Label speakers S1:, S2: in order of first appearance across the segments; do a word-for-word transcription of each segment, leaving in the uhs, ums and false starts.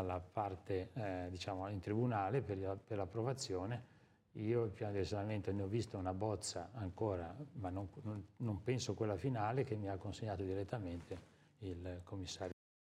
S1: alla parte, eh, diciamo, in tribunale per, la, per l'approvazione. Io il piano di risanamento ne ho visto una bozza ancora, ma non, non, non penso quella finale, che mi ha consegnato direttamente il commissario.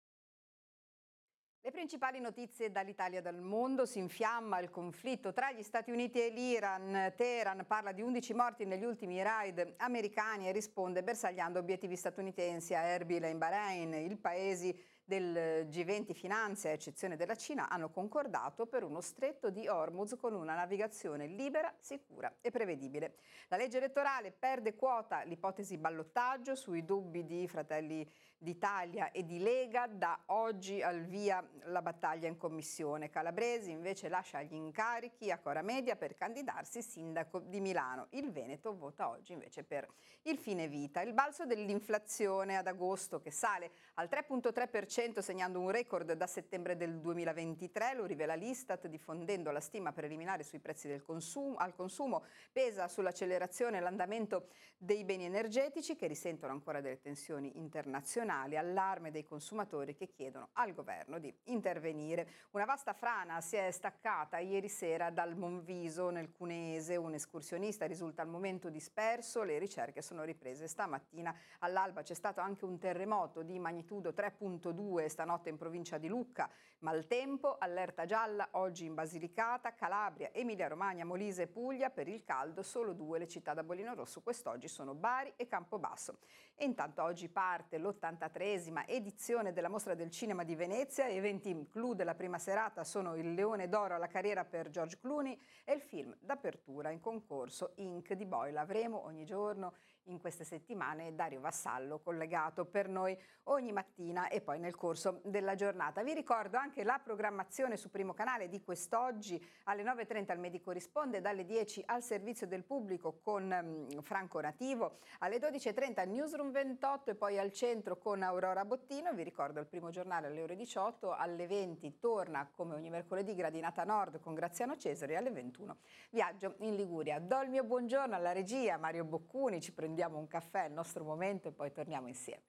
S2: Le principali notizie dall'Italia e dal mondo: si infiamma il conflitto tra gli Stati Uniti e l'Iran. Teheran parla di undici morti negli ultimi raid americani e risponde bersagliando obiettivi statunitensi a Erbil e in Bahrain. I paesi del G venti finanze, a eccezione della Cina, hanno concordato per uno stretto di Hormuz con una navigazione libera, sicura e prevedibile. La legge elettorale perde quota l'ipotesi ballottaggio. Sui dubbi di Fratelli d'Italia e di Lega, da oggi al via la battaglia in commissione. Calabresi invece lascia gli incarichi a Cora Media per candidarsi sindaco di Milano. Il Veneto vota oggi invece per il fine vita. Il balzo dell'inflazione ad agosto, che sale al tre virgola tre per cento, segnando un record da settembre del duemilaventitré, lo rivela l'Istat diffondendo la stima preliminare sui prezzi del consumo, al consumo. Pesa sull'accelerazione l'andamento dei beni energetici, che risentono ancora delle tensioni internazionali. Allarme dei consumatori che chiedono al governo di intervenire. Una vasta frana si è staccata ieri sera dal Monviso nel Cuneese. Un escursionista risulta al momento disperso. Le ricerche sono riprese stamattina all'alba. C'è stato anche un terremoto di magnitudo tre virgola due stanotte in provincia di Lucca. Maltempo, allerta gialla oggi in Basilicata, Calabria, Emilia Romagna, Molise e Puglia. Per il caldo solo due le città da bollino rosso quest'oggi sono Bari e Campobasso. E intanto oggi parte l'ottantatreesima edizione della Mostra del Cinema di Venezia. Eventi clou della prima serata sono il Leone d'Oro alla carriera per George Clooney e il film d'apertura in concorso Ink di Boyle. Avremo ogni giorno in queste settimane Dario Vassallo collegato per noi ogni mattina e poi nel corso della giornata. Vi ricordo anche la programmazione su Primo Canale di quest'oggi: alle nove e trenta il Medico Risponde, dalle dieci al servizio del pubblico con um, Franco Nativo, alle dodici e trenta il Newsroom ventotto e poi al centro con Aurora Bottino. Vi ricordo il Primo Giornale alle ore diciotto, alle venti torna come ogni mercoledì Gradinata Nord con Graziano Cesari, alle ventuno Viaggio in Liguria. Do il mio buongiorno alla regia Mario Boccuni, ci prendiamo un caffè, il nostro momento, e poi torniamo insieme.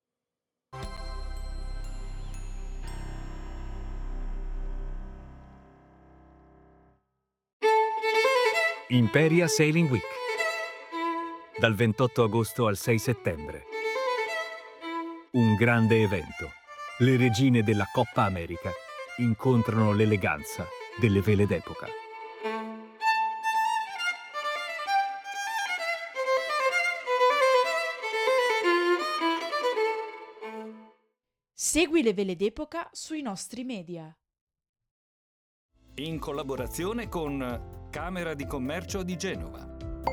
S3: Imperia Sailing Week, dal ventotto agosto al sei settembre. Un grande evento. Le regine della Coppa America incontrano l'eleganza delle vele d'epoca.
S4: Segui le vele d'epoca sui nostri media.
S5: In collaborazione con Camera di Commercio di Genova.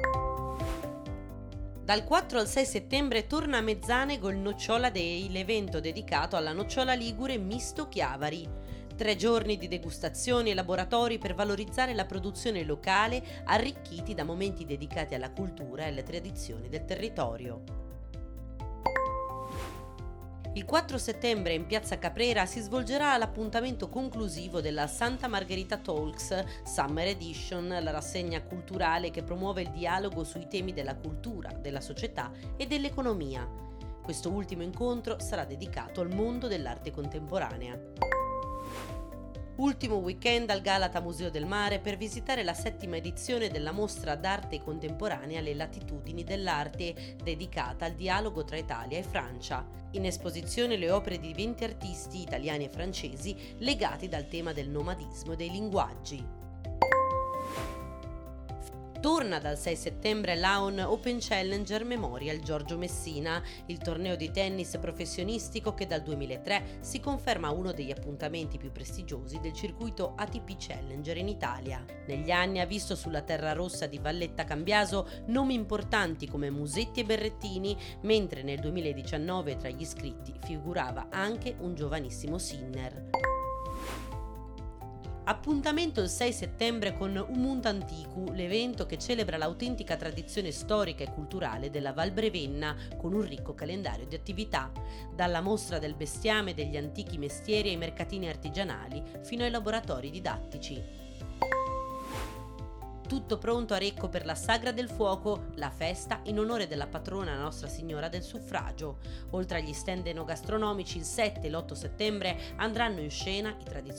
S6: Dal quattro al sei settembre torna a Mezzanego il Nocciola Day, l'evento dedicato alla nocciola ligure misto Chiavari. Tre giorni di degustazioni e laboratori per valorizzare la produzione locale, arricchiti da momenti dedicati alla cultura e alle tradizioni del territorio. Il quattro settembre in Piazza Caprera si svolgerà l'appuntamento conclusivo della Santa Margherita Talks Summer Edition, la rassegna culturale che promuove il dialogo sui temi della cultura, della società e dell'economia. Questo ultimo incontro sarà dedicato al mondo dell'arte contemporanea. Ultimo weekend al Galata Museo del Mare per visitare la settima edizione della mostra d'arte contemporanea Le Latitudini dell'arte, dedicata al dialogo tra Italia e Francia. In esposizione le opere di venti artisti italiani e francesi legati dal tema del nomadismo e dei linguaggi. Torna dal sei settembre l'A O N Open Challenger Memorial Giorgio Messina, il torneo di tennis professionistico che dal duemilatré si conferma uno degli appuntamenti più prestigiosi del circuito A T P Challenger in Italia. Negli anni ha visto sulla terra rossa di Valletta Cambiaso nomi importanti come Musetti e Berrettini, mentre nel duemiladiciannove tra gli iscritti figurava anche un giovanissimo Sinner. Appuntamento il sei settembre con Umunt Anticu, l'evento che celebra l'autentica tradizione storica e culturale della Val Brevenna con un ricco calendario di attività, dalla mostra del bestiame, degli antichi mestieri ai mercatini artigianali fino ai laboratori didattici. Tutto pronto a Recco per la Sagra del Fuoco, la festa in onore della patrona Nostra Signora del Suffragio. Oltre agli stand enogastronomici, il sette e l'otto settembre andranno in scena i tradizionali